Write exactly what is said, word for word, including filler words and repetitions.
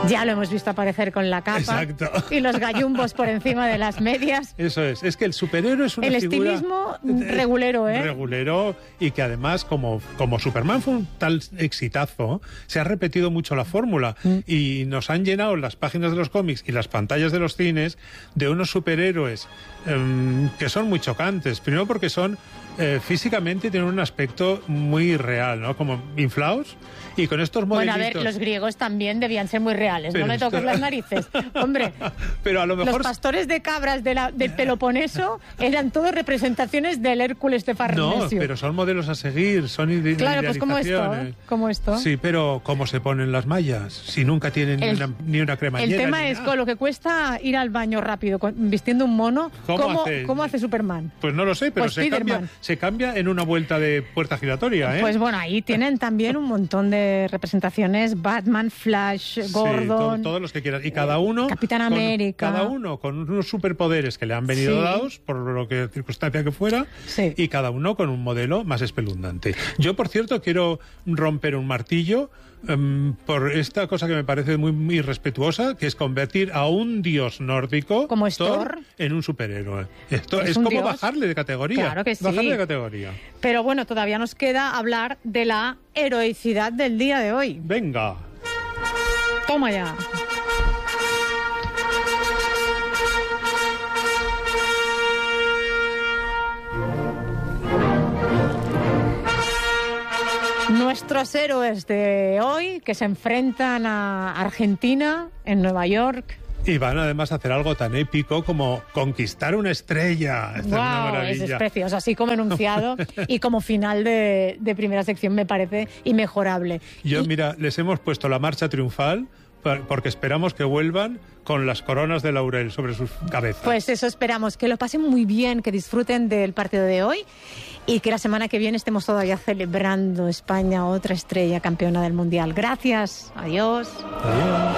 Ya lo hemos visto aparecer con la capa. Exacto. Y los gallumbos por encima de las medias. Eso es. Es que el superhéroe es una el figura... El estilismo regulero, ¿eh? Regulero, y que además, como, como Superman fue un tal exitazo, se ha repetido mucho la fórmula. Mm. Y nos han llenado las páginas de los cómics y las pantallas de los cines de unos superhéroes um, que son muy chocantes. Primero porque son... Eh, físicamente tienen un aspecto muy real, ¿no? Como inflados y con estos modelitos... Bueno, a ver, los griegos también debían ser muy reales. Pero no me toques esto... las narices. Hombre, pero a lo mejor... los pastores de cabras de la, del Peloponeso eran todos representaciones del Hércules de Farnesio. No, pero son modelos a seguir, son ide Claro, pues como esto, ¿eh? Como esto. Sí, pero ¿cómo se ponen las mallas? Si nunca tienen el, ni, una, ni una cremallera. El tema es con lo que cuesta ir al baño rápido con, vistiendo un mono. ¿Cómo, ¿Cómo, hace? ¿Cómo hace Superman? Pues no lo sé, pero pues se cambia... Se cambia en una vuelta de puerta giratoria, ¿eh? Pues bueno, ahí tienen también un montón de representaciones: Batman, Flash, Gordon... Sí, todo, todos los que quieras. Y cada uno... Capitán América... Cada uno con unos superpoderes que le han venido sí. dados, por lo que circunstancia que fuera, sí. y cada uno con un modelo más espeluznante. Yo, por cierto, quiero romper un martillo um, por esta cosa que me parece muy, muy irrespetuosa, que es convertir a un dios nórdico, como es Thor, Thor, en un superhéroe. Esto es, es como dios. bajarle de categoría. Claro que sí. Bajarle de categoría. Pero bueno, todavía nos queda hablar de la heroicidad del día de hoy. Venga. Toma ya. Nuestros héroes de hoy, que se enfrentan a Argentina en Nueva York. Y van además a hacer algo tan épico como conquistar una estrella. Esta wow, es una maravilla. Es precioso, así como enunciado y como final de, de primera sección me parece inmejorable. Yo, y... mira, les hemos puesto la marcha triunfal porque esperamos que vuelvan con las coronas de laurel sobre sus cabezas. Pues eso esperamos, que lo pasen muy bien, que disfruten del partido de hoy y que la semana que viene estemos todavía celebrando España, otra estrella campeona del Mundial. Gracias, adiós. Adiós.